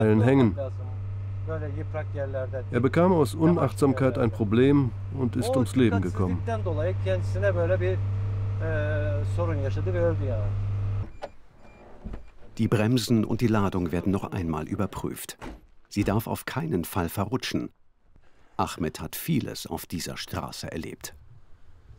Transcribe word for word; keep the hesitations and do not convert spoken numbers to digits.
hängen. Er bekam aus Unachtsamkeit ein Problem und ist ums Leben gekommen. Die Bremsen und die Ladung werden noch einmal überprüft. Sie darf auf keinen Fall verrutschen. Ahmed hat vieles auf dieser Straße erlebt.